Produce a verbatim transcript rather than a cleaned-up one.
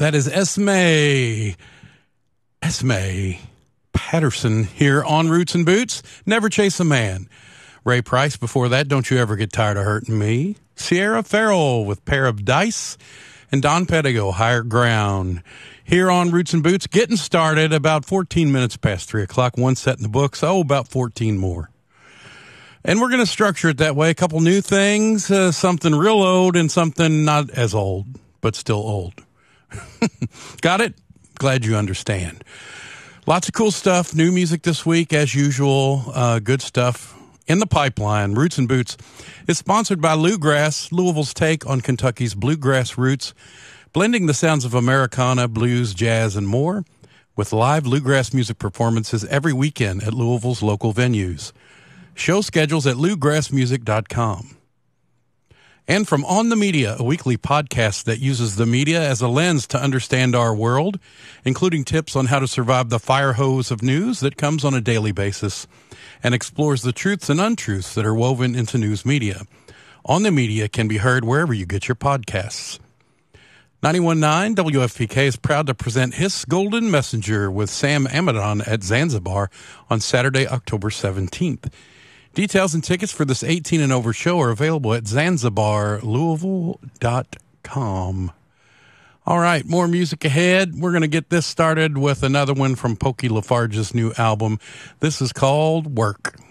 That is Esme. Esme Patterson here on Roots and Boots. Never Chase a Man. Ray Price before that, Don't You Ever Get Tired of Hurting Me. Sierra Farrell with Pair of Dice. And Don Pedigo, Higher Ground. Here on Roots and Boots, getting started about fourteen minutes past three o'clock. One set in the books. Oh, about fourteen more. And we're going to structure it that way. A couple new things, uh, something real old and something not as old, but still old. Got it? Glad you understand. Lots of cool stuff. New music this week, as usual. Uh, good stuff in the pipeline. Roots and Boots is sponsored by Bluegrass, Louisville's take on Kentucky's bluegrass roots, blending the sounds of Americana, blues, jazz, and more with live bluegrass music performances every weekend at Louisville's local venues. Show schedules at bluegrass music dot com. And from On the Media, a weekly podcast that uses the media as a lens to understand our world, including tips on how to survive the fire hose of news that comes on a daily basis, and explores the truths and untruths that are woven into news media. On the Media can be heard wherever you get your podcasts. ninety-one point nine W F P K is proud to present His Golden Messenger with Sam Amadon at Zanzibar on Saturday, October seventeenth. Details and tickets for this eighteen and over show are available at zanzibar louisville dot com. All right, more music ahead. We're going to get this started with another one from Pokey Lafarge's new album. This is called Work.